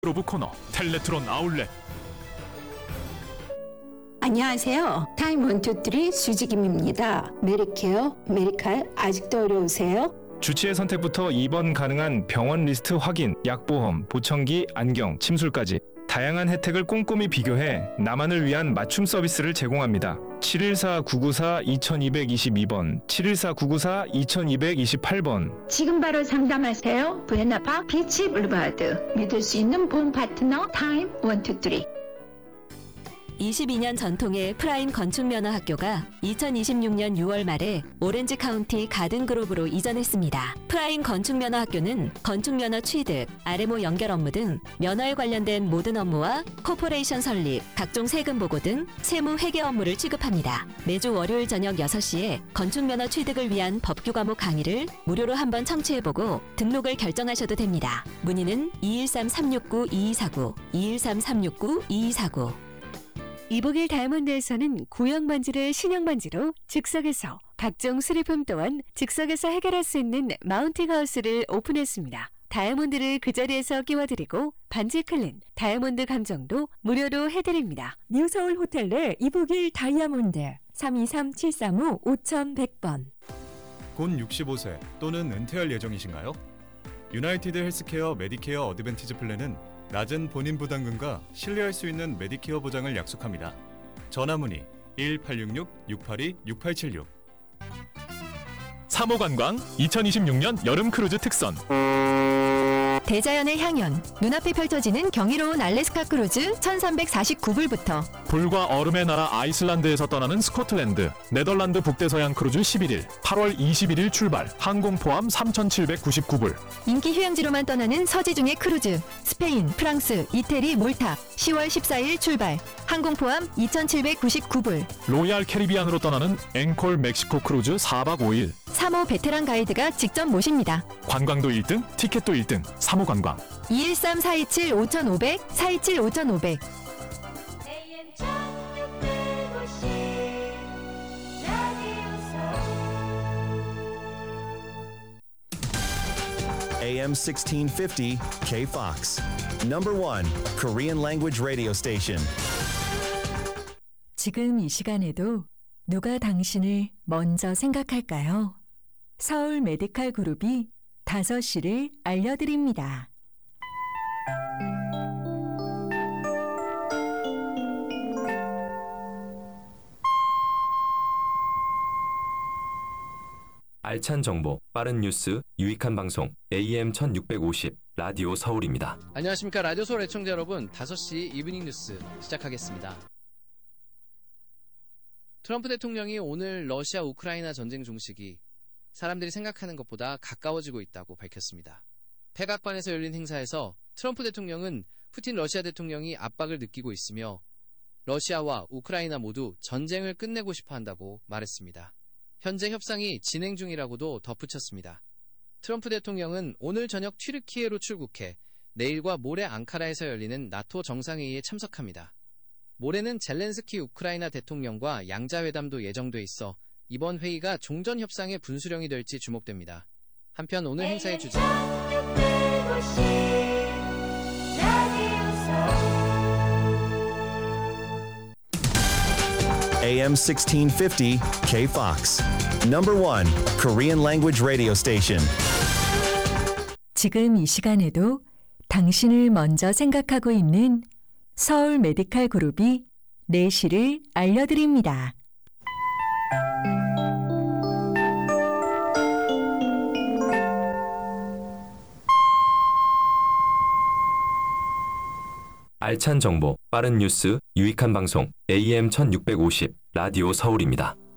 로브 코너 텔레트론 아울렛. 안녕하세요. 타임 123 수지김입니다. 메리케어, 메리칼 아직도 어려우세요? 주치의 선택부터 입원 가능한 병원 리스트 확인, 약보험, 보청기, 안경, 침술까지 다양한 혜택을 꼼꼼히 비교해 나만을 위한 맞춤 서비스를 제공합니다. 714-994-2222번, 714-994-2228번. 지금 바로 상담하세요. 부에나파 비치 블루바드. 믿을 수 있는 보험 파트너 타임 123. 22년 전통의 프라임 건축면허학교가 2026년 6월 말에 오렌지 카운티 가든그로브로 이전했습니다. 프라임 건축면허학교는 건축면허 취득, RMO 연결 업무 등 면허에 관련된 모든 업무와 코퍼레이션 설립, 각종 세금 보고 등 세무 회계 업무를 취급합니다. 매주 월요일 저녁 6시에 건축면허 취득을 위한 법규 과목 강의를 무료로 한번 청취해보고 등록을 결정하셔도 됩니다. 문의는 213-369-2249, 213-369-2249. 이북일 다이아몬드에서는 구형 반지를 신형 반지로 즉석에서, 각종 수리품 또한 즉석에서 해결할 수 있는 마운팅 하우스를 오픈했습니다. 다이아몬드를 그 자리에서 끼워드리고 반지 클린, 다이아몬드 감정도 무료로 해드립니다. 뉴서울 호텔 내 이북일 다이아몬드 323-735-5100번. 곧 65세 또는 은퇴할 예정이신가요? 유나이티드 헬스케어 메디케어 어드밴티지 플랜은 낮은 본인 부담금과 신뢰할 수 있는 메디케어 보장을 약속합니다. 전화문의 1866-682-6876. 3호 관광 2026년 여름 크루즈 특선. 대자연의 향연, 눈앞에 펼쳐지는 경이로운 알래스카 크루즈 1349불부터 불과 얼음의 나라 아이슬란드에서 떠나는 스코틀랜드, 네덜란드 북대서양 크루즈 11일, 8월 21일 출발, 항공 포함 3,799불. 인기 휴양지로만 떠나는 서지중의 크루즈, 스페인, 프랑스, 이태리, 몰타 10월 14일 출발, 항공 포함 2,799불. 로얄 캐리비안으로 떠나는 앵콜 멕시코 크루즈 4박 5일. 3호 베테랑 가이드가 직접 모십니다. 관광도 1등, 티켓도 1등, 3호 관광. 213-427-5500, 427-5500. AM 1650 KFOX. Number 1 Korean language radio station. 지금 이 시간에도 누가 당신을 먼저 생각할까요? 서울 메디칼 그룹이 5시를 알려드립니다. 알찬 정보, 빠른 뉴스, 유익한 방송 AM 1650 라디오 서울입니다. 안녕하십니까. 라디오 서울 애청자 여러분, 5시 이브닝 뉴스 시작하겠습니다. 트럼프 대통령이 오늘 러시아 우크라이나 전쟁 종식이 사람들이 생각하는 것보다 가까워지고 있다고 밝혔습니다. 백악관에서 열린 행사에서 트럼프 대통령은 푸틴 러시아 대통령이 압박을 느끼고 있으며 러시아와 우크라이나 모두 전쟁을 끝내고 싶어 한다고 말했습니다. 현재 협상이 진행 중이라고도 덧붙였습니다. 트럼프 대통령은 오늘 저녁 튀르키예로 출국해 내일과 모레 앙카라에서 열리는 나토 정상회의에 참석합니다. 모레는 젤렌스키 우크라이나 대통령과 양자회담도 예정돼 있어 이번 회의가 종전 협상의 분수령이 될지 주목됩니다. 한편 오늘 행사의 주제 AM 1650 KFOX. Number 1 Korean language radio station. 지금 이 시간에도 당신을 먼저 생각하고 있는 서울 메디칼 그룹이 4시를 알려드립니다. 알찬 정보, 빠른 뉴스, 유익한 방송 AM 1650 라디오 서울입니다.